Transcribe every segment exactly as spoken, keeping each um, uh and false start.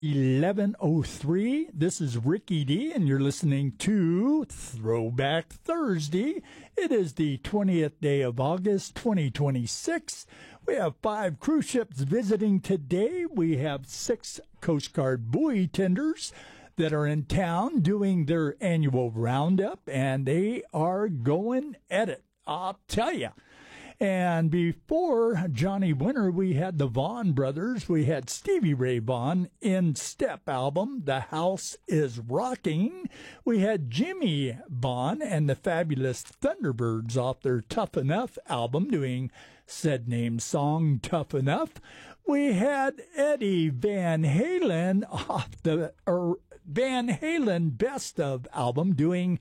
eleven oh three. This is Ricky D, and you're listening to Throwback Thursday. It is the twentieth day of August, twenty twenty-six. We have five cruise ships visiting today. We have six Coast Guard buoy tenders that are in town doing their annual roundup, and they are going at it, I'll tell you. And before Johnny Winter, we had the Vaughan brothers. We had Stevie Ray Vaughan in Step album, The House is Rocking. We had Jimmy Vaughan and the Fabulous Thunderbirds off their Tough Enough album doing said name song, Tough Enough. We had Eddie Van Halen off the er, Van Halen Best Of album doing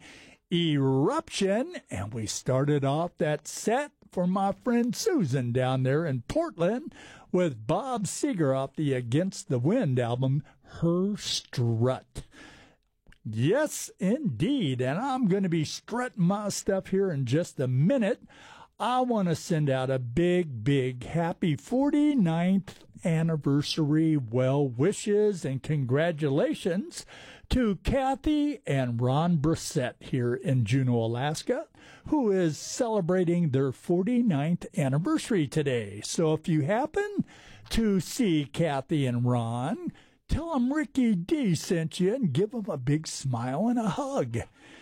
Eruption. And we started off that set for my friend Susan down there in Portland with Bob Seger off the Against the Wind album, Her Strut. Yes, indeed. And I'm going to be strutting my stuff here in just a minute. I want to send out a big, big happy forty-ninth anniversary well wishes and congratulations to Kathy and Ron Brissett here in Juneau, Alaska, who is celebrating their forty-ninth anniversary today. So if you happen to see Kathy and Ron, tell them Ricky D sent you and give them a big smile and a hug.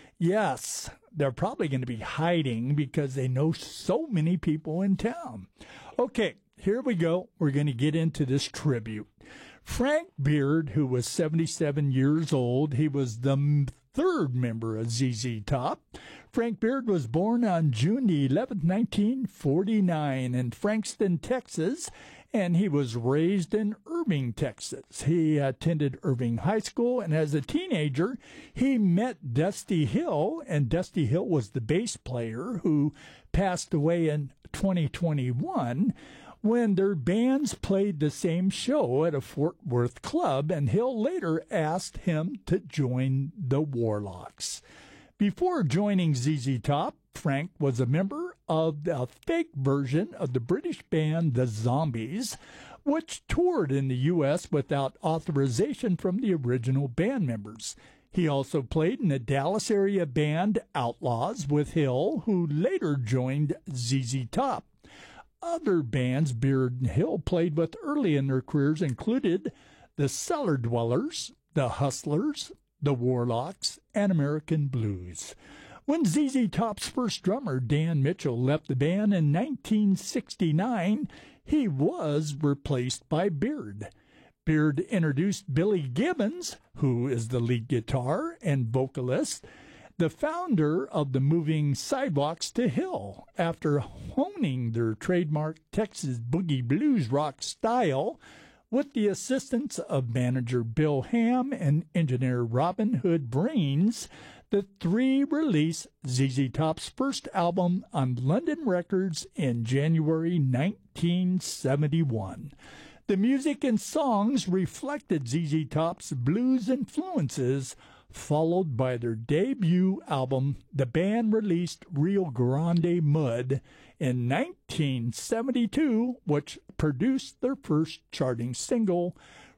Yes, they're probably going to be hiding because they know so many people in town. Okay, here we go. We're going to get into this tribute. Frank Beard, who was seventy-seven years old, he was the third member of Z Z Top. Frank Beard was born on June eleventh, nineteen forty-nine in Frankston, Texas, and he was raised in Irving, Texas. He attended Irving High School, and as a teenager, he met Dusty Hill, and Dusty Hill was the bass player who passed away in twenty twenty-one when their bands played the same show at a Fort Worth club, and Hill later asked him to join the Warlocks. Before joining Z Z Top, Frank was a member of the fake version of the British band The Zombies, which toured in the U S without authorization from the original band members. He also played in the Dallas area band Outlaws with Hill, who later joined Z Z Top. Other bands Beard and Hill played with early in their careers included the Cellar Dwellers, the Hustlers, the Warlocks, and American Blues. When Z Z Top's first drummer, Dan Mitchell, left the band in nineteen sixty-nine, he was replaced by Beard. Beard introduced Billy Gibbons, who is the lead guitar and vocalist, the founder of the Moving Sidewalks, to Hill. After honing their trademark Texas boogie blues rock style, with the assistance of manager Bill Ham and engineer Robin Hood Brains, the three released Z Z Top's first album on London Records in January nineteen seventy-one. The music and songs reflected Z Z Top's blues influences, followed by their debut album. The band released Rio Grande Mud in nineteen seventy-two, which produced their first charting single,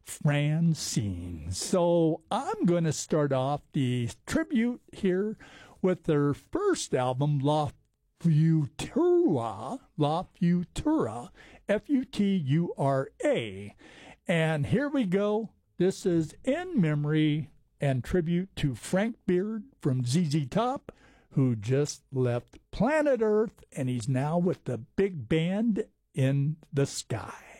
Francine. So I'm going to start off the tribute here with their first album, La Futura, La Futura, F U T U R A. And here we go. This is in memory and tribute to Frank Beard from Z Z Top, who just left planet Earth, and he's now with the big band in the sky.